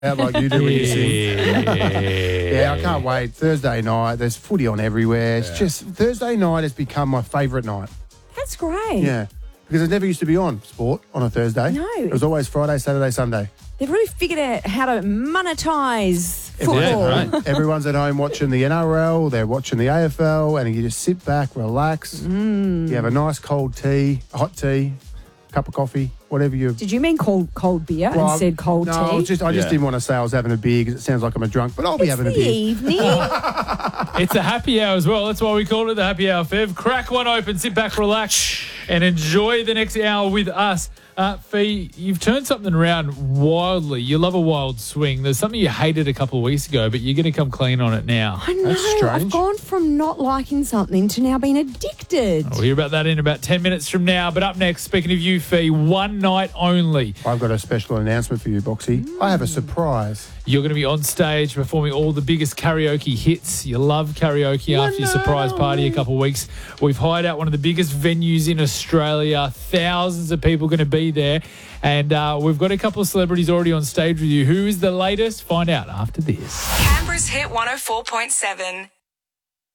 Out like you do when you sing. Yeah, I can't wait. Thursday night, there's footy on everywhere. It's just, Thursday night has become my favourite night. That's great. Yeah, because it never used to be on sport on a Thursday. No. It was always Friday, Saturday, Sunday. They've really figured out how to monetize football. Yeah, right. Everyone's at home watching the NRL, they're watching the AFL, and you just sit back, relax. You have a nice cold tea, hot tea, cup of coffee, whatever you... Did you mean cold beer and said cold tea? I just didn't want to say I was having a beer because it sounds like I'm a drunk, but I'll be having a beer. Evening. It's a happy hour as well. That's why we call it the happy hour, Fev. Crack one open, sit back, relax, and enjoy the next hour with us. Fee, you've turned something around wildly. You love a wild swing. There's something you hated a couple of weeks ago, but you're going to come clean on it now. I know. That's strange. I've gone from not liking something to now being addicted. We'll hear about that in about 10 minutes from now. But up next, speaking of you, Fee, one night only. I've got a special announcement for you, Boxy. I have a surprise. You're going to be on stage performing all the biggest karaoke hits. You love karaoke after your surprise party a couple of weeks. We've hired out one of the biggest venues in Australia. Thousands of people going to be there. And we've got a couple of celebrities already on stage with you. Who is the latest? Find out after this. Canberra's Hit 104.7.